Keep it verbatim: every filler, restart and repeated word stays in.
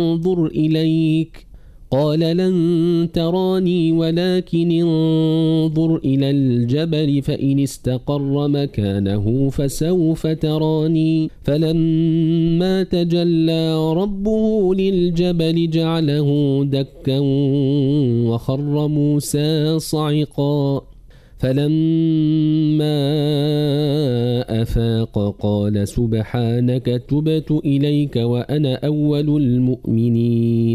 انظر إليك قال لن تراني ولكن انظر إلى الجبل فإن استقر مكانه فسوف تراني فلما تجلى ربه للجبل جعله دكا وخر موسى صعقا فلما أفاق قال سبحانك تبت إليك وأنا أول المؤمنين